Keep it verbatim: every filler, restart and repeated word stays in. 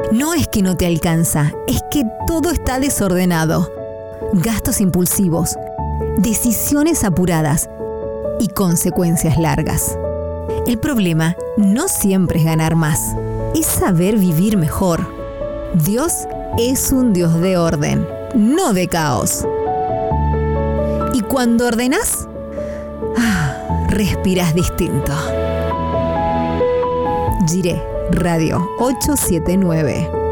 No es que no te alcanza, es que todo está desordenado. Gastos impulsivos, decisiones apuradas y consecuencias largas. El problema no siempre es ganar más, es saber vivir mejor. Dios es un Dios de orden, no de caos. Y cuando ordenás, ah, respiras distinto. Jiré Radio ochocientos setenta y nueve.